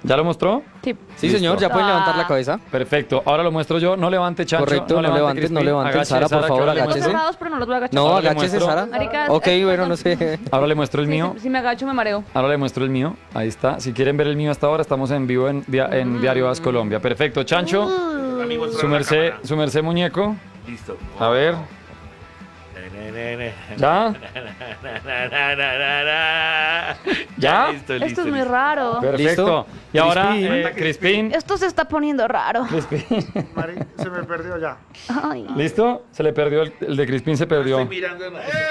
¿Ya lo mostró? Sí. Sí, Listo. señor, ya pueden levantar la cabeza. Perfecto. Ahora lo muestro yo. No levante, Chancho. Correcto, no levantes, Crispín. no levantes. Agache, Sara, por que favor, ahora le Ojos agáchese. muestro. cerrados, pero no los voy a agachar. No, Ahora le agáchese, muestro. Sara. Marica, Ok, bueno, perdón. no sé. Ahora le muestro el Sí, mío. si me agacho me mareo. Ahora le muestro el mío. Ahí está. Si quieren ver el mío hasta ahora, estamos en vivo en Diario As Colombia. Perfecto. Chancho, Amigos, su merced muñeco. Listo. A ver. ¿Ya? ¿Ya? Listo, Esto listo. es muy raro. Perfecto. ¿Listo? Y ahora, Crispín. Crispin. Esto se está poniendo raro. Mari, se me perdió ya. Ay. ¿Listo? Se le perdió el de Crispin, se perdió. Estoy mirando.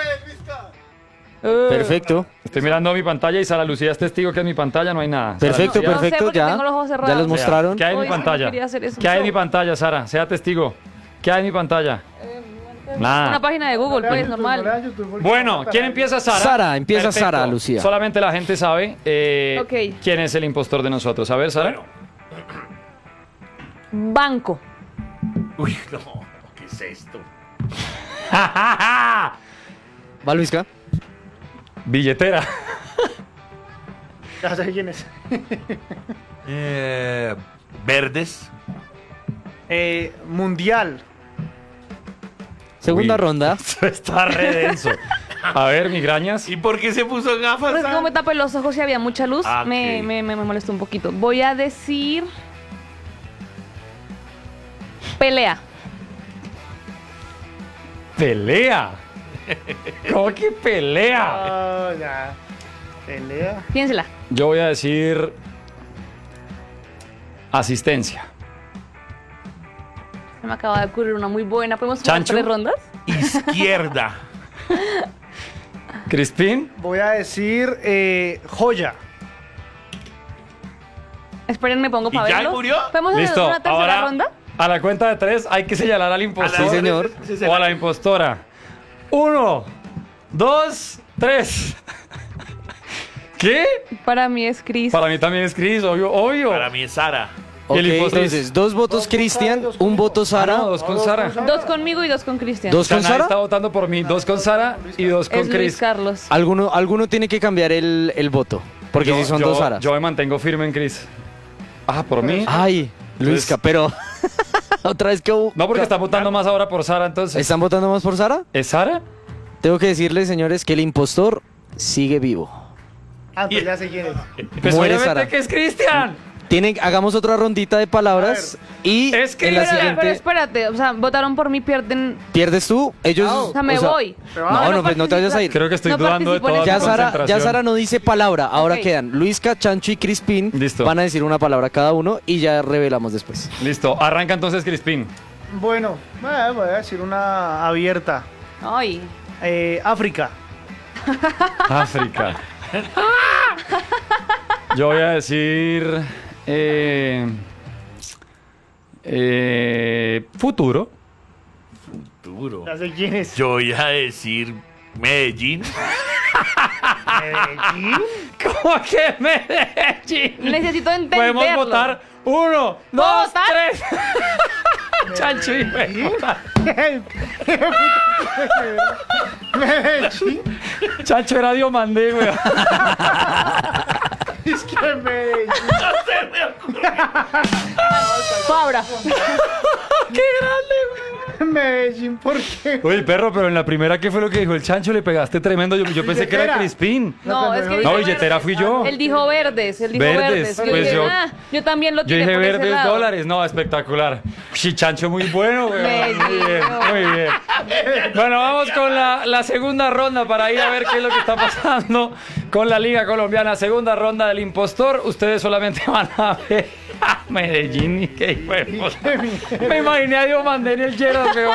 Perfecto. Estoy mirando mi pantalla y Sara Lucía es testigo que es mi pantalla, no hay nada. Sara Perfecto, Lucía, No sé perfecto, porque ya. tengo los ojos cerrados. Ya los Vea, mostraron. ¿Qué hay en mi Hoy sí no pantalla? quería hacer eso. ¿Qué hay en mi pantalla, Sara? Sea testigo. ¿Qué hay en mi pantalla? Una Nada. página de Google, pues, No normal. lean YouTube, porque Bueno, van a ¿quién parar. empieza, Sara? Sara, empieza Perfecto. Sara, Lucía. Solamente la gente sabe Ok. quién es el impostor de nosotros. A ver, Sara. Bueno. Banco. Uy, no. ¿Qué es esto? ¿Va, Luisca? Billetera. Ya sé quién es. Verdes. Mundial. Segunda Uy. ronda. Esto está re denso. A ver, migrañas. ¿Y por qué se puso gafas? Pues como me tapé los ojos y había mucha luz, Ah, me, ok. me molestó un poquito. Voy a decir... Pelea. Pelea. ¿Cómo que pelea? Ah, ya. Pelea. Piénsela. Yo voy a decir asistencia. Se me acaba de ocurrir una muy buena. ¿Podemos jugar ¿Chancho? 3 rondas? Izquierda. Crispín. Voy a decir joya. Esperen, me pongo ¿Y para ya verlo. murió? ¿Podemos hacer Listo. una tercera Ahora, ronda? a la cuenta de 3 hay que señalar al impostor. Sí, señor. O a la impostora. 1, 2, 3. ¿Qué? Para mí es Chris. Para mí también es Chris, obvio, obvio. Para mí es Sara. Y Ok, el impostor es- entonces, 2 votos Cristian, Sara y 2 con un voto Sara. Ah, no, 2 con Sara. 2 conmigo y 2 con Cristian. ¿Dos con Sanay Sara? está votando por mí. 2 con Sara y 2 con Es Luis Chris. Carlos. Alguno tiene que cambiar el voto. Porque si son 2 Saras. Yo me mantengo firme en Chris. Ah, ¿por mí? Ay, Luisca, pero. Otra vez que. No, porque está votando más ahora por Sara, entonces. ¿Están votando más por Sara? ¿Es Sara? Tengo que decirles, señores, que el impostor sigue vivo. Ah, pues ya sé quién es. Pues Muere obviamente Sara. que es Cristian. Hagamos otra rondita de palabras y Es que en la era- Pero siguiente espérate, o sea, votaron por mí, pierden. pierdes tú, ellos. O sea, me voy. Pero No, pues no te vayas a ir. Creo que estoy No dudando de participo en toda eso. Ya mi Sara, concentración. no dice palabra, ahora Ok. quedan Luisca, Chancho y Crispín. Listo. Van a decir una palabra cada uno y ya revelamos después. Listo, arranca entonces Crispín. Bueno, voy a decir una abierta. Ay. África. África. Yo voy a decir futuro. Duro. Ya sé quién es. Yo voy a decir Medellín. Medellín. ¿Cómo que Medellín? Necesito entenderlo. Podemos votar 1, 2, ¿Votar? 3. Chancho y Medellín. Chancho era Diomandé, güey. Es que Medellín. Fabra. ¡Qué grande, güey! Medellín, ¿por qué? Uy, perro, pero en la primera, ¿qué fue lo que dijo el Chancho? Le pegaste tremendo. Yo pensé que era Billetera. Crispín. No, es que No, dijo billetera verdes. fui yo. Él dijo verdes, él dijo Verdes, verdes. pues dije, yo- yo también lo Yo tiré dije por ese verdes lado. dólares. No, espectacular. Sí, Chancho muy bueno, güey. Muy bien, muy bien. Bueno, vamos con la segunda ronda para ir a ver qué es lo que está pasando con la Liga Colombiana. Segunda ronda del impostor. Ustedes solamente van a ver a Medellín y qué huevos. Me imaginé a Diomandé en el Gerard, pero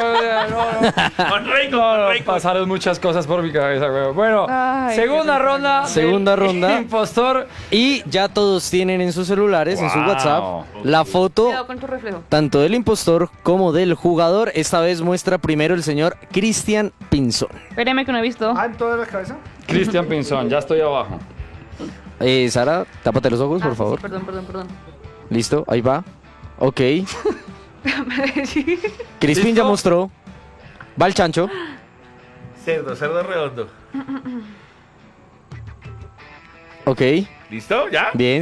no, pasaron muchas cosas por mi cabeza, güey. Bueno, Ay, segunda ronda. Segunda del ronda. Impostor. Y ya todos tienen en sus celulares, en su Wow. WhatsApp, la foto Cuidado con tu reflejo. tanto del impostor como del jugador. Esta vez muestra primero el señor Cristian Pinzón. Espéreme que no he visto. Ah, ¿en toda la cabeza? Cristian Pinzón, ya estoy abajo. Sara, tápate los ojos, Ah, por sí, favor. sí, perdón. Listo, ahí va. Ok. Sí. Crispin ¿Listo? ya mostró. Va el chancho. Cerdo redondo. Ok. ¿Listo? ¿Ya? Bien.